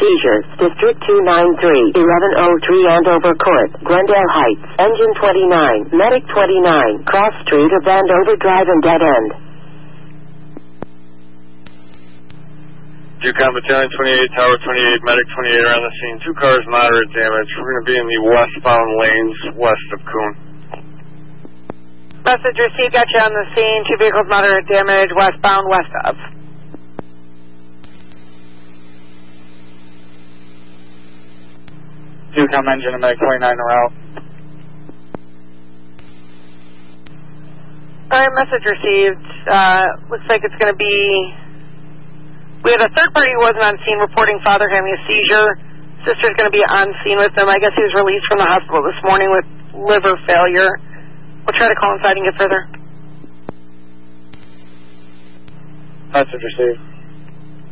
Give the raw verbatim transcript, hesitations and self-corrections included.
seizures. District two nine three, eleven oh three Andover Court, Glendale Heights. Engine twenty-nine, Medic twenty-nine, Cross Street or Vandover Drive and Dead End. Yukon Battalion twenty-eight, Tower twenty-eight, Medic twenty-eight are on the scene. Two cars, moderate damage. We're going to be in the westbound lanes west of Coon. Message received, got you on the scene. Two vehicles, moderate damage, westbound, west of. Yukon engine and Medic twenty-nine are out. Alright, message received. Uh, looks like it's going to be... We had a third party who wasn't on scene reporting father having a seizure. Sister's going to be on scene with them. I guess he was released from the hospital this morning with liver failure. We'll try to call inside and get further. Message received.